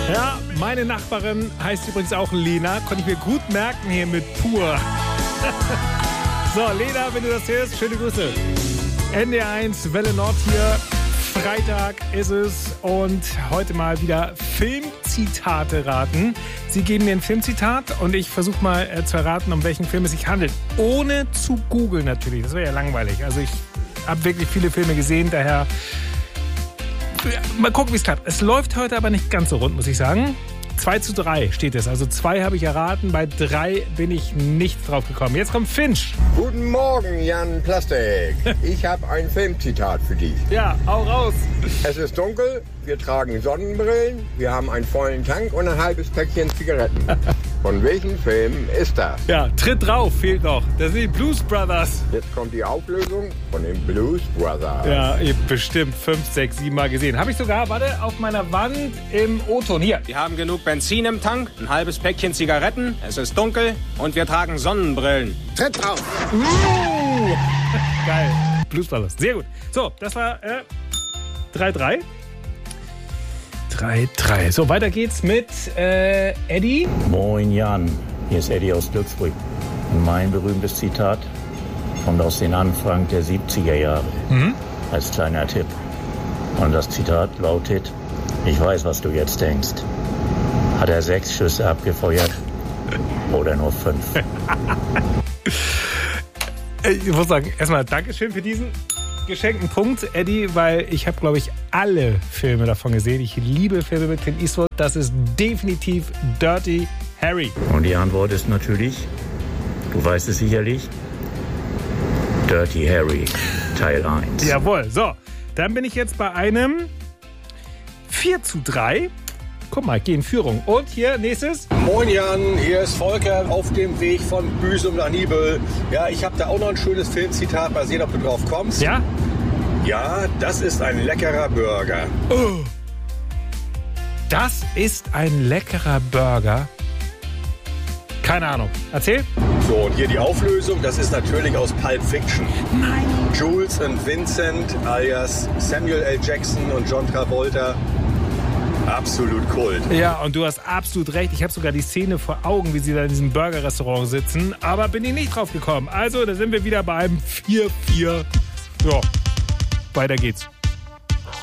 Ja, meine Nachbarin heißt übrigens auch Lena. Konnte ich mir gut merken hier mit Pur. So, Lena, wenn du das hörst, schöne Grüße. NDR1, Welle Nord hier. Freitag ist es und heute mal wieder Filmzitate raten. Sie geben mir ein Filmzitat und ich versuche mal zu erraten, um welchen Film es sich handelt. Ohne zu googeln natürlich, das wäre ja langweilig. Also ich habe wirklich viele Filme gesehen, daher mal gucken, wie es klappt. Es läuft heute aber nicht ganz so rund, muss ich sagen. 2:3 steht es. Also 2 habe ich erraten, bei 3 bin ich nicht drauf gekommen. Jetzt kommt Finch. Guten Morgen, Jan Plastik. Ich habe ein Filmzitat für dich. Ja, hau raus. Es ist dunkel, wir tragen Sonnenbrillen, wir haben einen vollen Tank und ein halbes Päckchen Zigaretten. Von welchem Film ist das? Ja, tritt drauf, fehlt noch. Das sind die Blues Brothers. Jetzt kommt die Auflösung von den Blues Brothers. Ja, ich bestimmt 5, 6, 7 Mal gesehen. Habe ich sogar, warte, auf meiner Wand im O-Ton. Hier. Wir haben genug Benzin im Tank, ein halbes Päckchen Zigaretten, es ist dunkel und wir tragen Sonnenbrillen. Tritt drauf! Geil. Blues Brothers. Sehr gut. So, das war 3:3. 3:3. So, weiter geht's mit Eddie. Moin Jan, hier ist Eddie aus Glücksburg. Und mein berühmtes Zitat kommt aus den Anfang der 70er Jahre. Als kleiner Tipp. Und das Zitat lautet: Ich weiß, was du jetzt denkst. Hat er 6 Schüsse abgefeuert oder nur 5? Ich muss sagen, erstmal Dankeschön für diesen geschenkten Punkt, Eddie, weil ich habe, glaube ich, alle Filme davon gesehen. Ich liebe Filme mit Clint Eastwood. Das ist definitiv Dirty Harry. Und die Antwort ist natürlich, du weißt es sicherlich, Dirty Harry, Teil 1. Jawohl, so. Dann bin ich jetzt bei einem 4:3. Guck mal, ich gehe in Führung. Und hier, nächstes. Moin Jan, hier ist Volker auf dem Weg von Büsum nach Nibel. Ja, ich habe da auch noch ein schönes Filmzitat. Mal sehen, ob du drauf kommst. Ja? Ja, das ist ein leckerer Burger. Oh. Das ist ein leckerer Burger. Keine Ahnung. Erzähl. So, und hier die Auflösung. Das ist natürlich aus Pulp Fiction. Nein. Jules und Vincent alias Samuel L. Jackson und John Travolta. Absolut Kult. Ja, und du hast absolut recht. Ich habe sogar die Szene vor Augen, wie sie da in diesem Burger-Restaurant sitzen. Aber bin ich nicht drauf gekommen. Also, da sind wir wieder bei einem 4:4. So, weiter geht's.